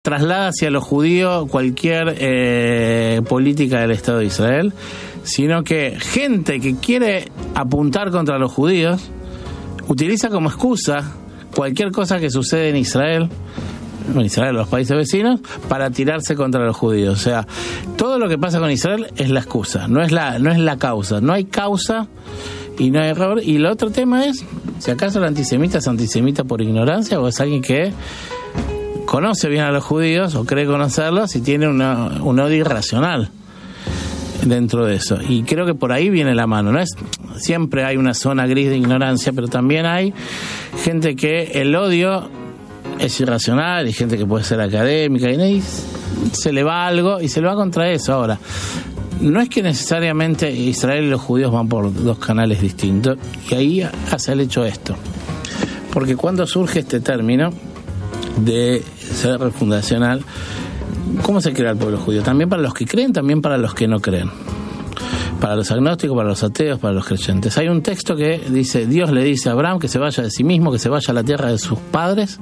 traslada hacia los judíos cualquier política del Estado de Israel, sino que gente que quiere apuntar contra los judíos utiliza como excusa cualquier cosa que sucede en Israel, los países vecinos, para tirarse contra los judíos. O sea, todo lo que pasa con Israel es la excusa, no es la causa. No hay causa y no hay error. Y el otro tema es, si acaso el antisemita es antisemita por ignorancia o es alguien que conoce bien a los judíos o cree conocerlos y tiene un odio irracional dentro de eso. Y creo que por ahí viene la mano. No es siempre hay una zona gris de ignorancia, pero también hay gente que el odio es irracional y gente que puede ser académica y se le va algo y se le va contra eso. Ahora, no es que necesariamente Israel y los judíos van por dos canales distintos, y ahí hace el hecho esto. Porque cuando surge este término de ser refundacional, ¿cómo se crea el pueblo judío? También para los que creen, también para los que no creen. Para los agnósticos, para los ateos, para los creyentes. Hay un texto que dice, Dios le dice a Abraham que se vaya de sí mismo, que se vaya a la tierra de sus padres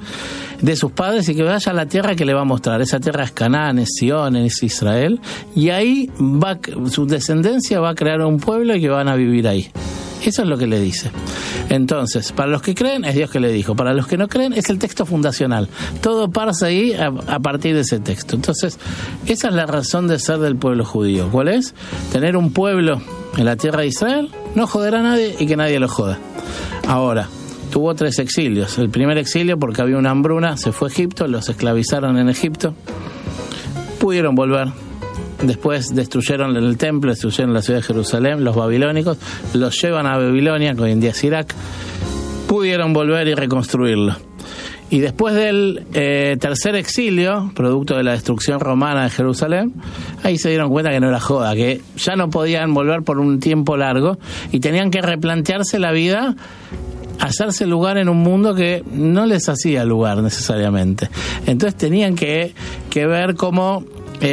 y que vaya a la tierra que le va a mostrar. Esa tierra es Canaán, es Sion, es Israel, y ahí su descendencia va a crear un pueblo y que van a vivir ahí. Eso es lo que le dice. Entonces, para los que creen, es Dios que le dijo. Para los que no creen, es el texto fundacional. Todo parse ahí a partir de ese texto. Entonces, esa es la razón de ser del pueblo judío. ¿Cuál es? Tener un pueblo en la tierra de Israel, no joder a nadie y que nadie lo joda. Ahora, tuvo 3 exilios. El primer exilio, porque había una hambruna, se fue a Egipto, los esclavizaron en Egipto. Pudieron volver. Después destruyeron el templo, destruyeron la ciudad de Jerusalén, los babilónicos, los llevan a Babilonia, que hoy en día es Irak, pudieron volver y reconstruirlo. Y después del tercer exilio, producto de la destrucción romana de Jerusalén, ahí se dieron cuenta que no era joda, que ya no podían volver por un tiempo largo y tenían que replantearse la vida, hacerse lugar en un mundo que no les hacía lugar necesariamente. Entonces tenían que ver cómo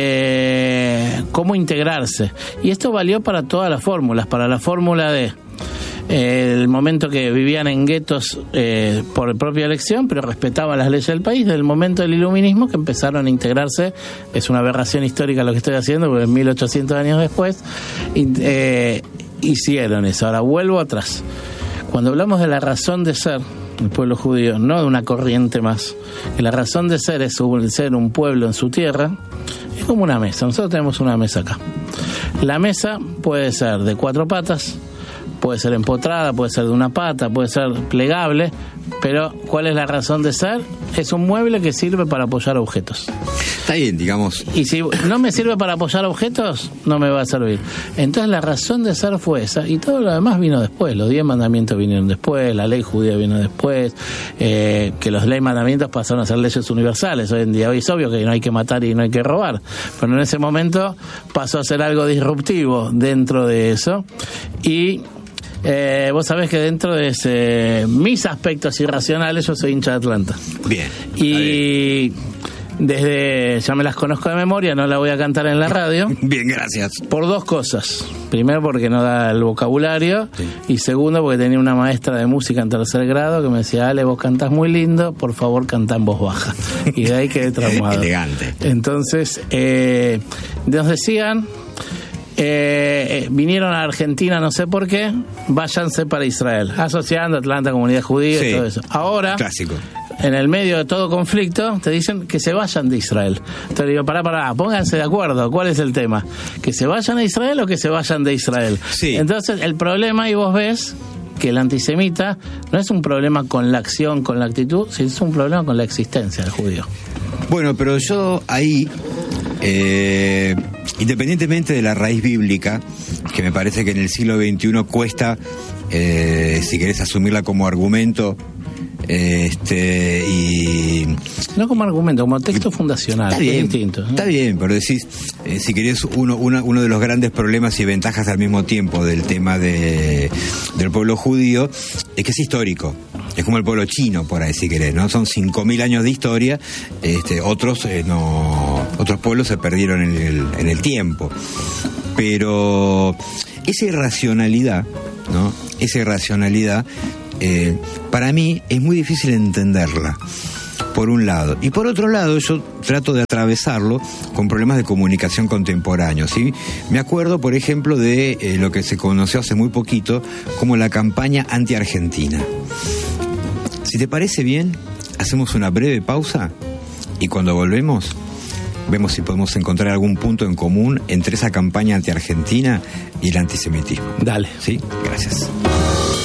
integrarse, y esto valió para todas las fórmulas, para la fórmula de el momento que vivían en guetos por propia elección, pero respetaban las leyes del país, del momento del iluminismo que empezaron a integrarse. Es una aberración histórica lo que estoy haciendo, porque 1800 años después hicieron eso. Ahora vuelvo atrás. Cuando hablamos de la razón de ser del pueblo judío, no de una corriente más, que la razón de ser es ser un pueblo en su tierra, es como una mesa. Nosotros tenemos una mesa acá. La mesa puede ser de 4 patas, puede ser empotrada, puede ser de una pata, puede ser plegable, pero ¿cuál es la razón de ser? Es un mueble que sirve para apoyar objetos. Está bien, digamos. Y si no me sirve para apoyar objetos, no me va a servir. Entonces la razón de ser fue esa, y todo lo demás vino después. Los 10 mandamientos vinieron después, la ley judía vino después, que los leyes mandamientos pasaron a ser leyes universales. Hoy en día hoy es obvio que no hay que matar y no hay que robar, pero en ese momento pasó a ser algo disruptivo dentro de eso. Y vos sabés que dentro de mis aspectos irracionales, yo soy hincha de Atlanta. Bien. Y desde, ya me las conozco de memoria, no la voy a cantar en la radio. Bien, gracias. Por 2 cosas. Primero, porque no da el vocabulario. Sí. Y segundo, porque tenía una maestra de música en 3er grado que me decía, Ale, vos cantás muy lindo, por favor cantá en voz baja. Y de ahí quedé traumado. Elegante. Entonces, nos decían, vinieron a Argentina, no sé por qué, váyanse para Israel, asociando Atlanta, comunidad judía, sí, y todo eso. Ahora, clásico, en el medio de todo conflicto, te dicen que se vayan de Israel. Entonces digo, pará, pónganse de acuerdo, ¿cuál es el tema? ¿Que se vayan a Israel o que se vayan de Israel? Sí. Entonces, el problema, y vos ves que el antisemita no es un problema con la acción, con la actitud, sino es un problema con la existencia del judío. Bueno, pero yo ahí, independientemente de la raíz bíblica, que me parece que en el siglo XXI cuesta, si querés asumirla como argumento, y no como argumento, como texto fundacional. Está bien, es distinto, ¿no? Está bien, pero decís, si querés, uno de los grandes problemas y ventajas al mismo tiempo del tema del pueblo judío es que es histórico. Es como el pueblo chino, por ahí, si querés, ¿no? Son 5.000 años de historia. Otros pueblos se perdieron en el tiempo. Pero esa irracionalidad, ¿no? Para mí es muy difícil entenderla. por un lado. Y por otro lado, yo trato de atravesarlo con problemas de comunicación contemporáneos, ¿sí? Me acuerdo, por ejemplo, de lo que se conoció hace muy poquito como la campaña anti-argentina. Si te parece bien, hacemos una breve pausa y cuando volvemos, vemos si podemos encontrar algún punto en común entre esa campaña anti-argentina y el antisemitismo. Dale. ¿Sí? Gracias.